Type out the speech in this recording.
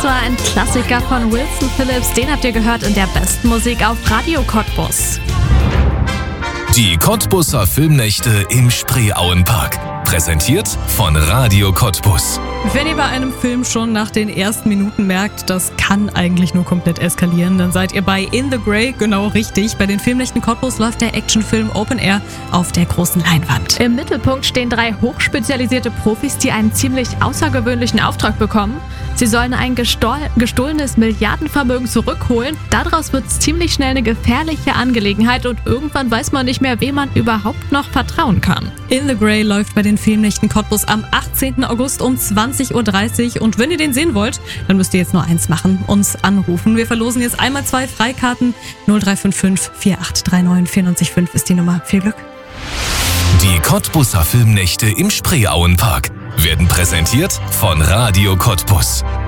war ein Klassiker von Wilson Phillips. Den habt ihr gehört in der besten Musik auf Radio Cottbus. Die Cottbuser Filmnächte im Spreeauenpark. Präsentiert von Radio Cottbus. Wenn ihr bei einem Film schon nach den ersten Minuten merkt, das kann eigentlich nur komplett eskalieren, dann seid ihr bei In the Grey genau richtig. Bei den Filmnächten Cottbus läuft der Actionfilm Open Air auf der großen Leinwand. Im Mittelpunkt stehen 3 hochspezialisierte Profis, die einen ziemlich außergewöhnlichen Auftrag bekommen. Sie sollen ein gestohlenes Milliardenvermögen zurückholen. Daraus wird es ziemlich schnell eine gefährliche Angelegenheit und irgendwann weiß man nicht mehr, wem man überhaupt noch vertrauen kann. In the Grey läuft bei den Filmnächten Cottbus am 18. August um 20.30 Uhr. Und wenn ihr den sehen wollt, dann müsst ihr jetzt nur eins machen, uns anrufen. Wir verlosen jetzt einmal 2 Freikarten. 0355 4839 94 ist die Nummer. Viel Glück. Die Cottbuser Filmnächte im Spreeauenpark werden präsentiert von Radio Cottbus.